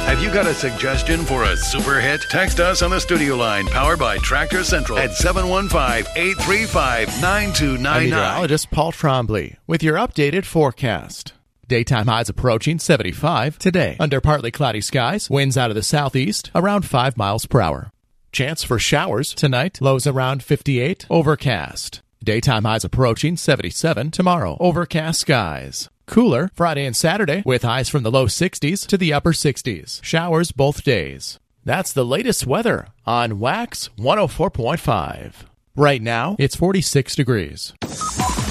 Have you got a suggestion for a super hit? Text us on the studio line powered by Tractor Central at 715-835-9299. Meteorologist Paul Trombley with your updated forecast. Daytime highs approaching 75 today. Under partly cloudy skies, winds out of the southeast around 5 miles per hour. Chance for showers tonight, lows around 58, overcast. Daytime highs approaching 77 tomorrow, overcast skies. Cooler Friday and Saturday with highs from the low 60s to the upper 60s. Showers both days. That's the latest weather on Wax 104.5. Right now, it's 46 degrees.